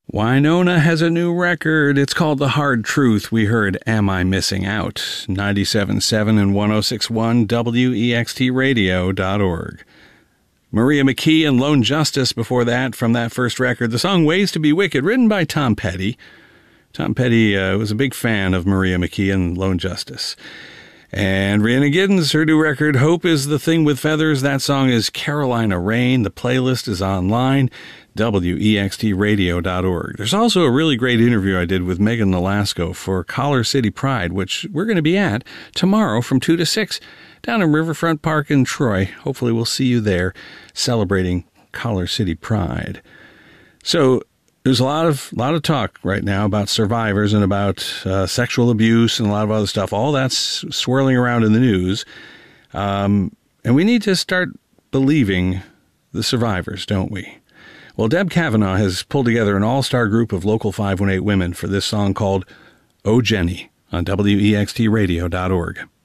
Wynonna has a new record. It's called The Hard Truth. We heard Am I Missing Out? 97.7 and 106.1 WEXTradio.org. Maria McKee and Lone Justice before that from that first record. The song Ways to Be Wicked, written by Tom Petty. Tom Petty was a big fan of Maria McKee and Lone Justice. And Rhiannon Giddens, her new record, Hope is the Thing with Feathers. That song is Carolina Rain. The playlist is online, WEXTradio.org. There's also a really great interview I did with Megan Nolasco for Collar City Pride, which we're going to be at tomorrow from 2 to 6 down in Riverfront Park in Troy. Hopefully we'll see you there celebrating Collar City Pride. So there's a lot of talk right now about survivors and about sexual abuse and a lot of other stuff. All that's swirling around in the news. And we need to start believing the survivors, don't we? Well, Deb Kavanaugh has pulled together an all-star group of Local 518 women for this song called Oh Jenny on WEXTradio.org.